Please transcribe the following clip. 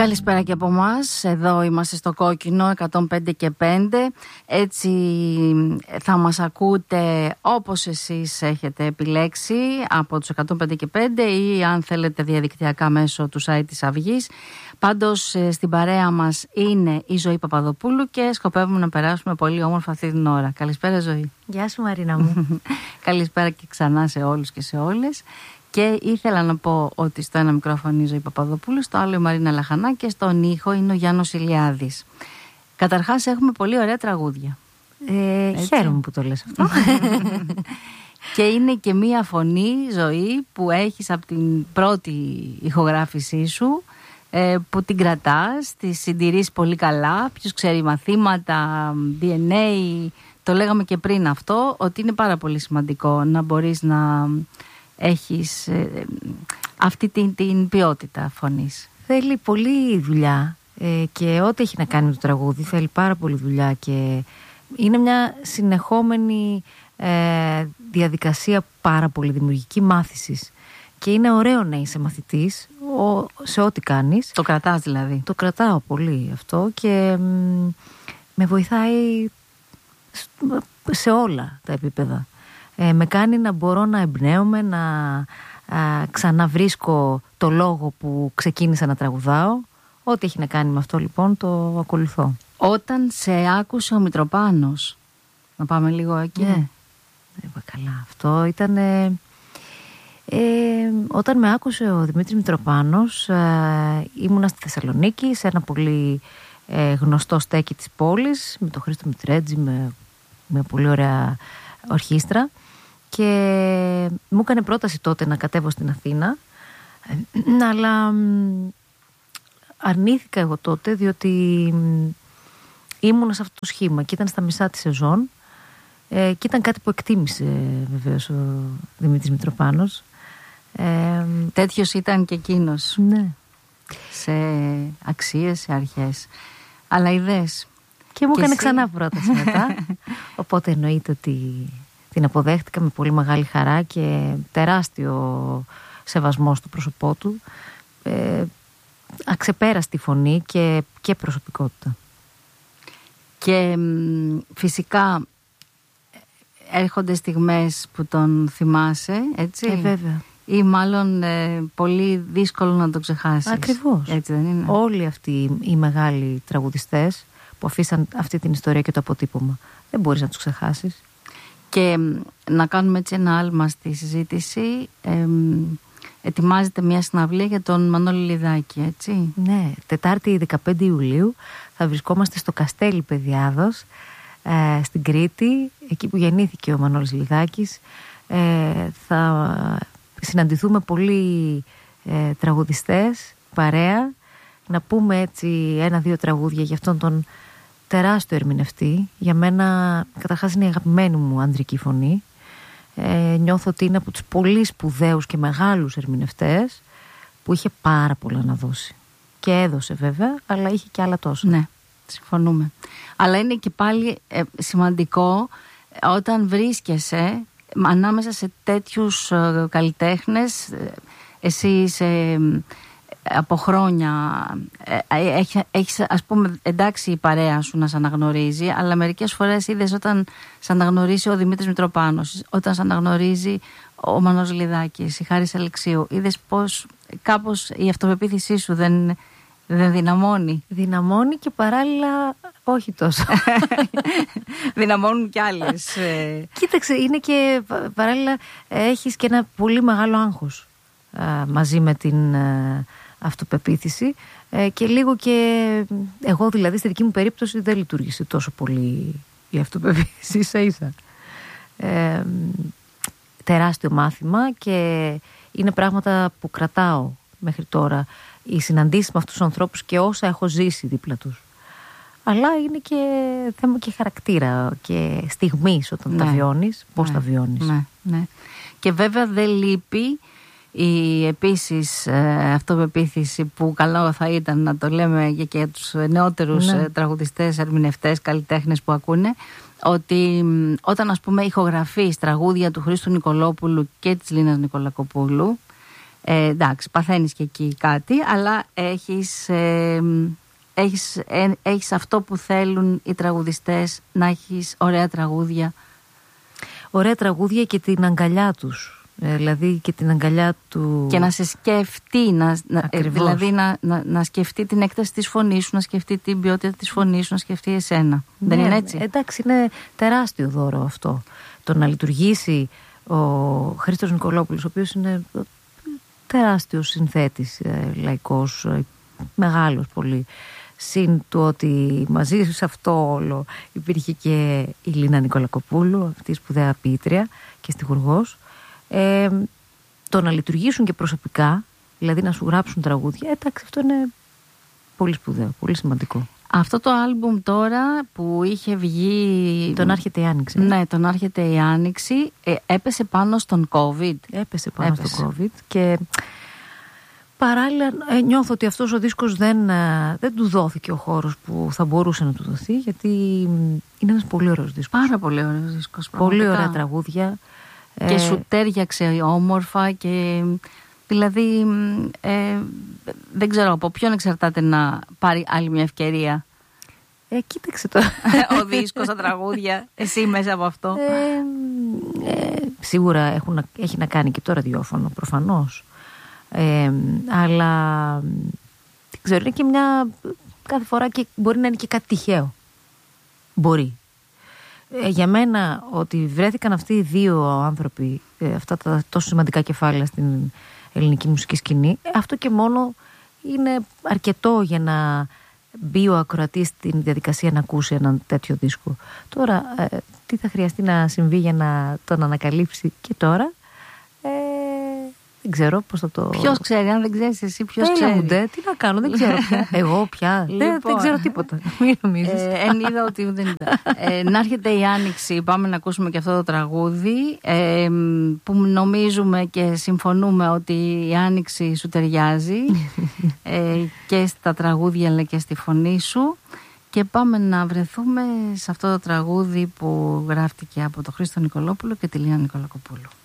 Καλησπέρα και από εμάς. Εδώ είμαστε στο Κόκκινο 105 και 5. Έτσι θα μας ακούτε όπως εσείς έχετε επιλέξει από τους 105 και 5 ή αν θέλετε διαδικτυακά μέσω του site της Αυγής. Πάντως στην παρέα μας είναι η Ζωή Παπαδοπούλου και σκοπεύουμε να περάσουμε πολύ όμορφα αυτή την ώρα. Καλησπέρα Ζωή. Γεια σου Μαρίνα μου. Καλησπέρα και ξανά σε όλους και σε όλες. Και ήθελα να πω ότι στο ένα μικρόφωνο είναι η Ζωή Παπαδοπούλου, στο άλλο η Μαρίνα Λαχανά και στον ήχο είναι ο Γιάννος Ηλιάδης. Καταρχάς έχουμε πολύ ωραία τραγούδια. Χαίρομαι που το λες αυτό. Και είναι και μία φωνή, Ζωή, που έχεις από την πρώτη ηχογράφησή σου, που την κρατάς, τη συντηρείς πολύ καλά. Ποιος ξέρει, μαθήματα, DNA, το λέγαμε και πριν αυτό, ότι είναι πάρα πολύ σημαντικό να μπορείς να έχεις αυτή την ποιότητα φωνής. Θέλει πολλή δουλειά και ό,τι έχει να κάνει με το τραγούδι θέλει πάρα πολύ δουλειά και είναι μια συνεχόμενη διαδικασία πάρα πολύ δημιουργική μάθησης και είναι ωραίο να είσαι μαθητής σε ό,τι κάνεις. Το κρατάς δηλαδή? Το κρατάω πολύ αυτό και με βοηθάει σε όλα τα επίπεδα. Με κάνει να μπορώ να εμπνέομαι, να ξαναβρίσκω το λόγο που ξεκίνησα να τραγουδάω. Ό,τι έχει να κάνει με αυτό λοιπόν το ακολουθώ. Όταν σε άκουσε ο Μητροπάνος, να πάμε λίγο εκεί. Ναι, είπα καλά. Αυτό ήταν όταν με άκουσε ο Δημήτρης Μητροπάνος, ήμουνα στη Θεσσαλονίκη σε ένα πολύ γνωστό στέκι της πόλης με τον Χρήστο Μητρέτζη, με πολύ ωραία ορχήστρα. Και μου έκανε πρόταση τότε να κατέβω στην Αθήνα, αλλά αρνήθηκα εγώ τότε διότι ήμουνα σε αυτό το σχήμα και ήταν στα μισά της σεζόν και ήταν κάτι που εκτίμησε βεβαίως ο Δημήτρης Μητροπάνος. Τέτοιος ήταν και εκείνος. Ναι. Σε αξίες, σε αρχές. Αλλά ιδέες. Και μου έκανε ξανά πρόταση μετά. Οπότε εννοείται ότι την αποδέχτηκα με πολύ μεγάλη χαρά και τεράστιο σεβασμό στο πρόσωπό του. Αξεπέραστη φωνή και προσωπικότητα. Και φυσικά έρχονται στιγμές που τον θυμάσαι, έτσι? Βέβαια. Ή μάλλον πολύ δύσκολο να το ξεχάσεις. Ακριβώς. Έτσι δεν είναι? Όλοι αυτοί οι μεγάλοι τραγουδιστές που αφήσαν αυτή την ιστορία και το αποτύπωμα, δεν μπορείς να τους ξεχάσεις. Και να κάνουμε έτσι ένα άλμα στη συζήτηση. Ετοιμάζεται μια συναυλία για τον Μανώλη Λιδάκη, έτσι? Ναι, Τετάρτη 15 Ιουλίου θα βρισκόμαστε στο Καστέλι Παιδιάδος, στην Κρήτη, εκεί που γεννήθηκε ο Μανώλης Λιδάκης. Θα συναντηθούμε πολλοί τραγουδιστές, παρέα, να πούμε έτσι 1-2 τραγούδια για αυτόν τον τεράστιο ερμηνευτή. Για μένα καταρχάς είναι η αγαπημένη μου ανδρική φωνή. Νιώθω ότι είναι από τους πολύ σπουδαίους και μεγάλους ερμηνευτές που είχε πάρα πολλά να δώσει. Και έδωσε βέβαια, αλλά είχε και άλλα τόσα. Ναι, συμφωνούμε. Αλλά είναι και πάλι σημαντικό όταν βρίσκεσαι ανάμεσα σε τέτοιους καλλιτέχνες. Εσύ από χρόνια έχεις, ας πούμε, εντάξει η παρέα σου να σε αναγνωρίζει, αλλά μερικές φορές είδες όταν σε αναγνωρίζει ο Δημήτρης Μητροπάνος, όταν σε αναγνωρίζει ο Μανώλης Λιδάκης, η Χάρης Αλεξίου, είδες πως κάπως η αυτοπεποίθησή σου δεν δυναμώνει? Δυναμώνει και παράλληλα όχι τόσο. Δυναμώνουν κι άλλες. Κοίταξε, είναι και παράλληλα έχεις και ένα πολύ μεγάλο άγχος μαζί με την αυτοπεποίθηση και λίγο και εγώ δηλαδή στη δική μου περίπτωση δεν λειτουργήσε τόσο πολύ η αυτοπεποίθηση ίσα-ίσα. Τεράστιο μάθημα και είναι πράγματα που κρατάω μέχρι τώρα, οι συναντήσεις με αυτούς τους ανθρώπους και όσα έχω ζήσει δίπλα τους. Αλλά είναι και θέμα και χαρακτήρα και στιγμής όταν τα βιώνεις, πώς τα βιώνεις. Ναι. Και βέβαια δεν λείπει η επίσης αυτοπεποίθηση που καλό θα ήταν να το λέμε και για τους νεότερους τραγουδιστές, ερμηνευτές, καλλιτέχνες που ακούνε, ότι όταν ας πούμε ηχογραφείς τραγούδια του Χρήστου Νικολόπουλου και της Λίνας Νικολακοπούλου, Εντάξει, παθαίνεις και εκεί κάτι, αλλά έχεις αυτό που θέλουν οι τραγουδιστές, να έχεις ωραία τραγούδια. Ωραία τραγούδια και την αγκαλιά τους. Δηλαδή και την αγκαλιά του. Και να σε σκεφτεί, δηλαδή να σκεφτεί την έκταση της φωνής σου, να σκεφτεί την ποιότητα της φωνής σου, να σκεφτεί εσένα. Δεν είναι έτσι? Εντάξει, είναι τεράστιο δώρο αυτό. Το να λειτουργήσει ο Χρήστος Νικολόπουλος, ο οποίος είναι τεράστιος συνθέτης, λαϊκός, μεγάλος πολύ. Συν του ότι μαζί σε αυτό όλο υπήρχε και η Λίνα Νικολακοπούλου, αυτή η σπουδαία ποιήτρια και στιχουργός. Το να λειτουργήσουν και προσωπικά, δηλαδή να σου γράψουν τραγούδια, εντάξει, αυτό είναι πολύ σπουδαίο, πολύ σημαντικό. Αυτό το άλμπουμ τώρα που είχε βγει... Τον Άρχεται η Άνοιξη. Ναι, τον Άρχεται η Άνοιξη. Έπεσε πάνω στον COVID. Έπεσε πάνω στον COVID και παράλληλα νιώθω ότι αυτός ο δίσκος δεν του δόθηκε ο χώρος που θα μπορούσε να του δοθεί, γιατί είναι ένας πολύ ωραίος δίσκος. Πάρα πολύ ωραίος δίσκος. Πολύ ωραία τραγούδια. Και σου τέριαξε όμορφα και δηλαδή δεν ξέρω από ποιον εξαρτάται να πάρει άλλη μια ευκαιρία. Κοίταξε το. Ο δίσκος, τα τραγούδια, εσύ μέσα από αυτό. Σίγουρα έχει να κάνει και το ραδιόφωνο προφανώς. Αλλά δεν ξέρω, είναι και μια κάθε φορά και μπορεί να είναι και κάτι τυχαίο. Μπορεί. Για μένα ότι βρέθηκαν αυτοί οι δύο άνθρωποι, αυτά τα τόσο σημαντικά κεφάλαια στην ελληνική μουσική σκηνή, αυτό και μόνο είναι αρκετό για να μπει ο ακροατής στην διαδικασία να ακούσει έναν τέτοιο δίσκο. Τώρα, τι θα χρειαστεί να συμβεί για να τον ανακαλύψει και τώρα, δεν ξέρω πώς θα το... Ποιος ξέρει, αν δεν ξέρεις εσύ, ποιος ξέρει. Τι να κάνω, δεν ξέρω πια. Εγώ πια. Δεν ξέρω τίποτα. Μην νομίζεις. Εν είδα ότι δεν ήταν. Να έρχεται η Άνοιξη, πάμε να ακούσουμε και αυτό το τραγούδι που νομίζουμε και συμφωνούμε ότι η Άνοιξη σου ταιριάζει και στα τραγούδια αλλά και στη φωνή σου. Και πάμε να βρεθούμε σε αυτό το τραγούδι που γράφτηκε από τον Χρήστο Νικολόπουλο και τη Λίνα Νικολακοπούλου.